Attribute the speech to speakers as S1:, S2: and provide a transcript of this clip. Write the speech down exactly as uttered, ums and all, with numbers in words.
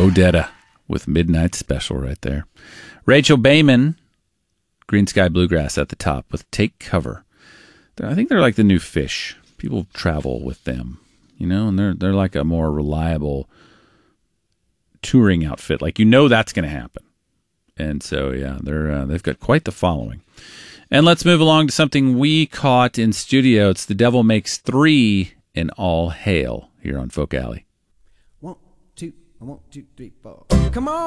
S1: Odetta with Midnight Special right there. Rachel Bayman, Green Sky Bluegrass at the top with Take Cover. I think they're like the new Fish. People travel with them, you know, and they're they're like a more reliable touring outfit. Like, you know that's going to happen. And so, yeah, they're uh, they've got quite the following. And let's move along to something we caught in studio. It's The Devil Makes Three in All Hail here on Folk Alley.
S2: One, two, one, two, three, four. Come on.